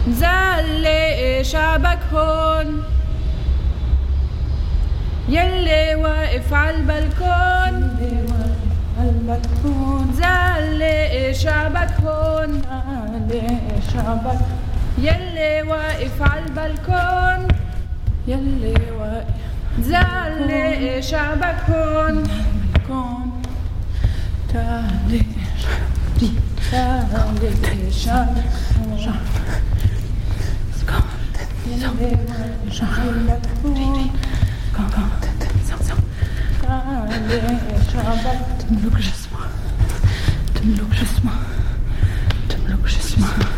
زعلي شعبك هون يلي واقف عالبلكون زعلي شعبك هون يلي واقف عالبلكون يلي واقف زعلي شعبك هون تعالي شعبك تملك جسمه